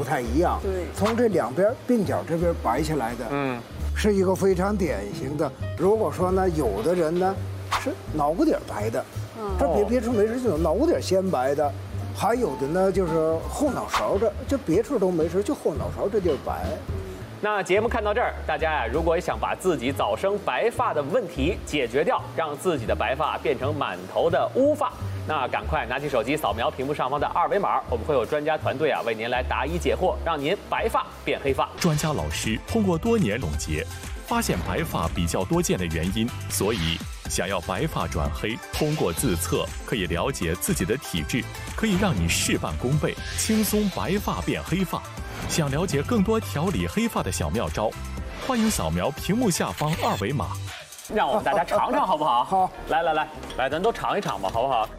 太一样。 对， 从这两边鬓角这边白下来的，是一个非常典型的。如果说呢，有的人呢是脑瓜顶白的，这别处没事，就脑瓜顶先白的。还有的呢，就是后脑勺这，就别处都没事，就后脑勺这地儿白。 那节目看到这儿，大家呀，如果想把自己早生白发的问题解决掉，让自己的白发变成满头的乌发，那赶快拿起手机扫描屏幕上方的二维码，我们会有专家团队啊为您来答疑解惑，让您白发变黑发。 专家老师通过多年总结，发现白发比较多见的原因，所以想要白发转黑，通过自测可以了解自己的体质，可以让你事半功倍，轻松白发变黑发。想了解更多调理黑发的小妙招，欢迎扫描屏幕下方二维码。 让我们大家尝尝好不好？ 好， 来，咱都尝一尝吧，好不好？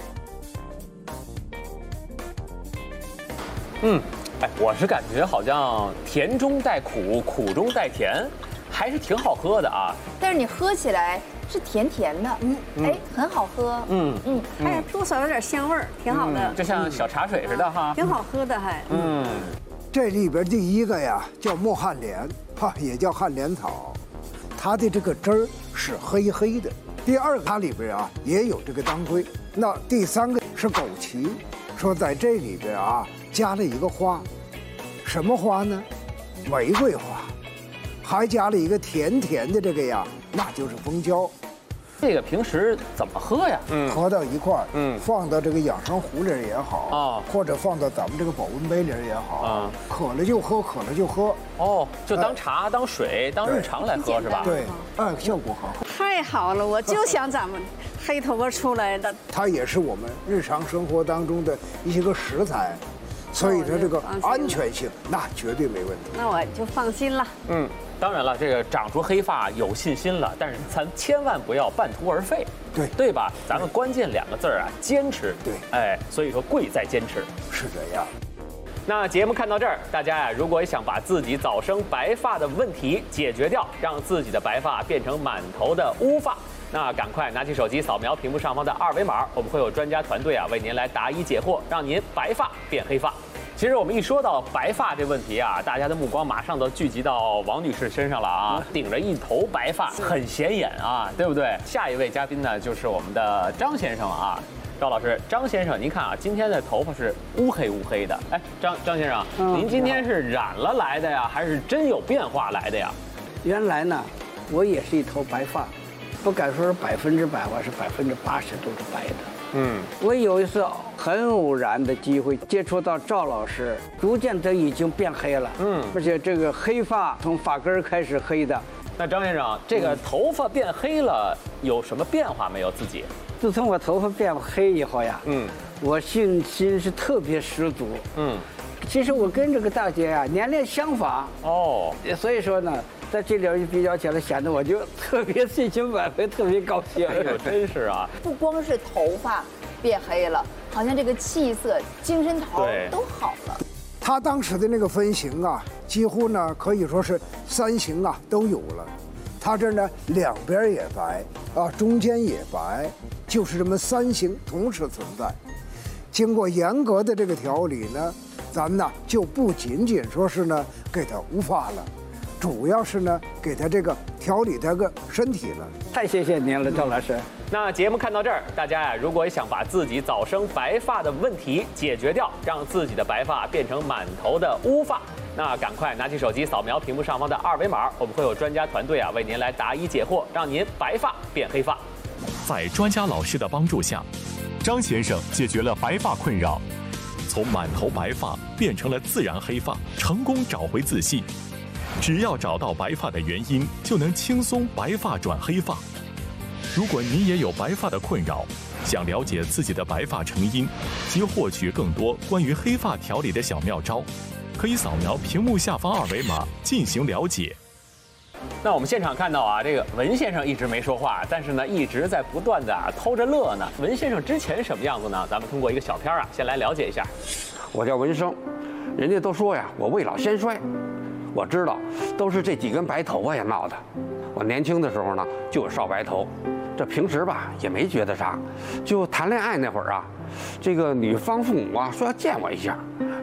我是感觉好像甜中带苦，苦中带甜，还是挺好喝的啊。 但是你喝起来是甜甜的，很好喝， 还多少有点香味儿，挺好的， 就像小茶水似的哈， 挺好喝的还。 这里边第一个呀叫墨旱莲，也叫旱莲草，它的这个汁儿是黑黑的。第二个它里边啊也有这个当归。那第三个是枸杞，说在这里边啊加了一个花，什么花呢？玫瑰花，还加了一个甜甜的这个呀，那就是蜂胶。 这个平时怎么喝呀？ 合到一块儿，放到这个养生壶里也好啊， 或者放到咱们这个保温杯里也好啊，渴了就喝，渴了就喝。 哦，就当茶、当水、当日常来喝是吧？ 对，效果很好。 太好了，我就想咱们黑头发出来的。 它也是我们日常生活当中的一些个食材，所以它这个安全性那绝对没问题。 那我就放心了。 当然了，这个长出黑发有信心了，但是咱千万不要半途而废，对吧？咱们关键2个字啊，坚持。对，所以说贵在坚持。 是这样。 那节目看到这儿，大家呀，如果想把自己早生白发的问题解决掉，让自己的白发变成满头的乌发，那赶快拿起手机扫描屏幕上方的二维码，我们会有专家团队啊为您来答疑解惑，让您白发变黑发。其实我们一说到白发这问题啊，大家的目光马上都聚集到王女士身上了啊，顶着一头白发，很显眼啊，对不对？下一位嘉宾呢，就是我们的张先生啊。赵老师，张先生，您看啊，今天的头发是乌黑的。哎，张先生，您今天是染了来的呀，还是真有变化来的呀？ 原来呢，我也是一头白发，不敢说是100%，我是80%都是白的。我有一次很偶然的机会接触到赵老师，逐渐的已经变黑了。而且这个黑发从发根开始黑的。 那张先生，这个头发变黑了，有什么变化没有？自己？ 自从我头发变黑以后呀，我信心是特别十足。其实我跟这个大姐啊年龄相仿哦，所以说呢，在这里比较起来，显得我就特别信心满分，特别高兴。 哎呦，真是啊！ 不光是头发变黑了，好像这个气色、精神头都好了。 他当时的那个分型啊，几乎呢可以说是3型啊都有了。他这呢两边也白啊，中间也白，就是这么3型同时存在。经过严格的这个调理呢，咱呢就不仅仅说是呢给他乌发了，主要是呢给他这个调理他个身体了。 太谢谢您了，赵老师。 那节目看到这儿，大家呀，如果想把自己早生白发的问题解决掉，让自己的白发变成满头的乌发，那赶快拿起手机扫描屏幕上方的二维码，我们会有专家团队啊为您来答疑解惑，让您白发变黑发。 在专家老师的帮助下，张先生解决了白发困扰，从满头白发变成了自然黑发，成功找回自信。只要找到白发的原因，就能轻松白发转黑发。如果您也有白发的困扰，想了解自己的白发成因及获取更多关于黑发调理的小妙招，可以扫描屏幕下方二维码进行了解。 那我们现场看到啊，这个文先生一直没说话，但是呢一直在不断的偷着乐呢。文先生之前什么样子呢？咱们通过一个小片啊，先来了解一下。 我叫文生，人家都说呀，我未老先衰。我知道，都是这几根白头发呀闹的。我年轻的时候呢，就有少白头，这平时吧也没觉得啥。就谈恋爱那会儿啊，这个女方父母啊说要见我一下，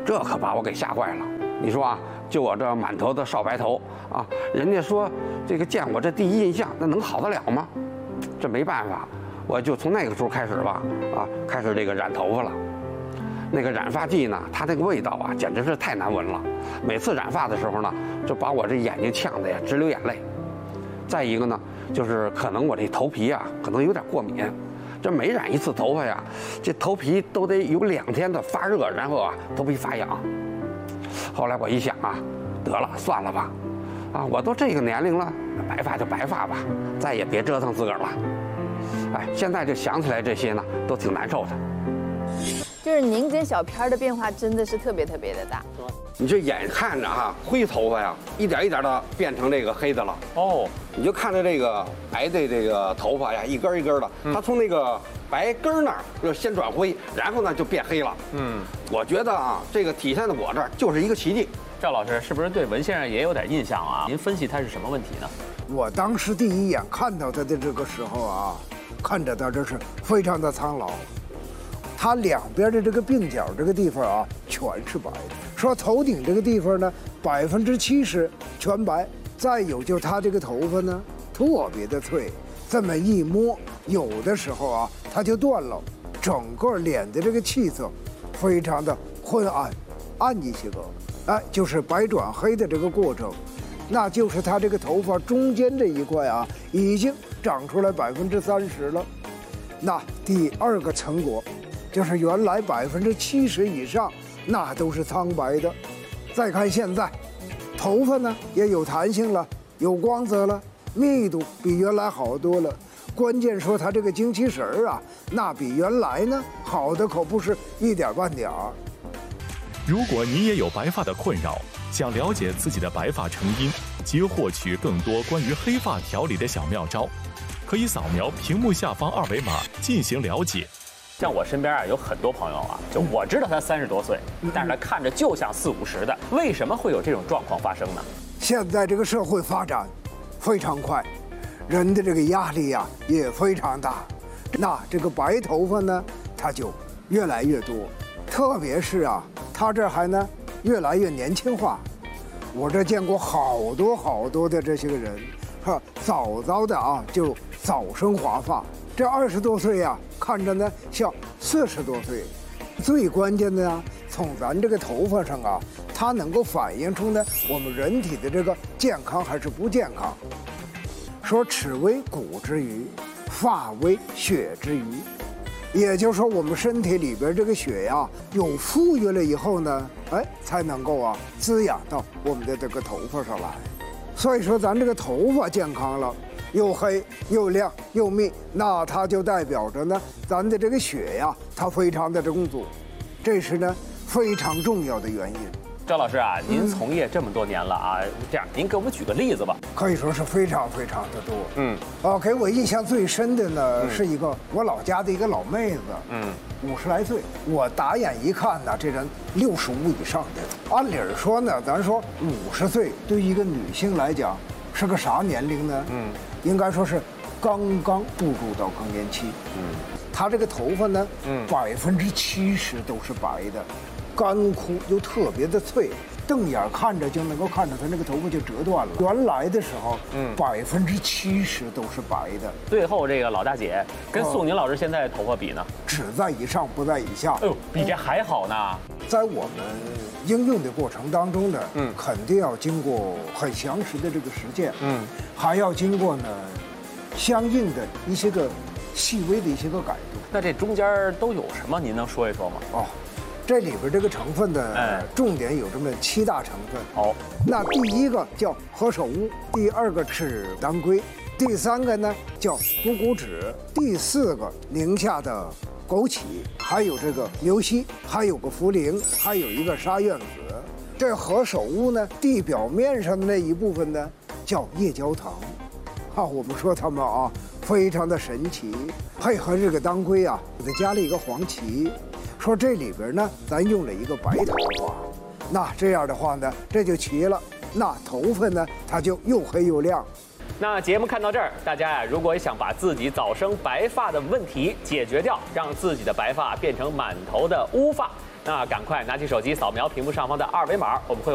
这可把我给吓坏了。你说啊，就我这满头的少白头啊，人家说这个见我这第一印象，那能好得了吗？这没办法，我就从那个时候开始吧，开始这个染头发了。那个染发剂呢，它那个味道啊，简直是太难闻了。每次染发的时候呢，就把我这眼睛呛得呀直流眼泪。再一个呢，就是可能我这头皮啊，可能有点过敏。这每染一次头发呀，这头皮都得有2天的发热，然后啊，头皮发痒。后来我一想啊，得了，算了吧，我都这个年龄了，白发就白发吧，再也别折腾自个儿了。哎，现在就想起来这些呢，都挺难受的。 就是您跟小片的变化真的是特别特别的大。 你这眼看着哈，灰头发呀，一点一点的变成这个黑的了。哦，你就看着这个白的这个头发呀，一根一根的，它从那个白根那儿就先转灰，然后呢就变黑了。我觉得啊，这个体现在我这儿就是一个奇迹。 赵老师是不是对文先生也有点印象啊？您分析他是什么问题呢？ 我当时第一眼看到他的这个时候啊，看着他这是非常的苍老。他两边的这个鬓角这个地方啊，全是白的。说头顶这个地方呢，70%全白。再有就他这个头发呢，特别的脆，这么一摸，有的时候啊，它就断了。整个脸的这个气色，非常的昏暗，暗一些个，哎，就是白转黑的这个过程。那就是他这个头发中间这一块啊，已经长出来30%了。那第二个成果。就是原来70%以上，那都是苍白的。再看现在，头发呢也有弹性了，有光泽了，密度比原来好多了。关键说它这个精气神儿啊，那比原来呢好的可不是一点半点儿。 如果你也有白发的困扰，想了解自己的白发成因及获取更多关于黑发调理的小妙招，可以扫描屏幕下方2维码进行了解。 像我身边啊有很多朋友啊，就我知道他30多岁，但是他看着就像40、50的，为什么会有这种状况发生呢？ 现在这个社会发展非常快，人的这个压力呀也非常大，那这个白头发呢，它就越来越多，特别是啊，他这还呢越来越年轻化。我这见过好多的这些个人，早的啊就早生华发。这20多岁呀，看着呢像40多岁。最关键的呀，从咱这个头发上啊，它能够反映出呢我们人体的这个健康还是不健康。说齿为骨之余，发为血之余，也就是说我们身体里边这个血呀有富裕了以后呢，哎，才能够啊滋养到我们的这个头发上来。所以说咱这个头发健康了，又黑又亮又密，那它就代表着呢，咱的这个血呀，它非常的充足，这是呢非常重要的原因。 赵老师啊，您从业这么多年了啊，这样您给我们举个例子吧。 可以说是非常的多。给我印象最深的呢，是一个我老家的一个老妹子，50来岁，我打眼一看呢，这人65以上的。按理说呢，咱说50岁对于一个女性来讲是个啥年龄呢？应该说是刚刚步入到更年期。她这个头发呢，70%都是白的。干枯又特别的脆，瞪眼看着就能够看着它那个头发就折断了。原来的时候，70%都是白的。 最后这个老大姐跟宋宁老师现在头发比呢？ 只在以上不在以下。 哎呦，比这还好呢。 在我们应用的过程当中呢，肯定要经过很详实的这个实践，还要经过呢相应的一些个细微的一些个改动。 那这中间都有什么？您能说一说吗？ 这里边这个成分的重点有这么7大成分。那第一个叫何首乌，第二个是当归，第3个呢叫股骨脂，第4个宁夏的枸杞，还有这个牛膝，还有个茯苓，还有一个沙苑子。这何首乌呢，地表面上的那一部分呢叫夜焦糖。我们说它们啊非常的神奇。配合这个当归啊，再加了一个黄芪。说这里边呢，咱用了一个白头发，那这样的话呢，这就齐了。那头发呢，它就又黑又亮。 那节目看到这儿，大家呀，如果想把自己早生白发的问题解决掉，让自己的白发变成满头的乌发， 那赶快拿起手机扫描屏幕上方的2维码，我们会有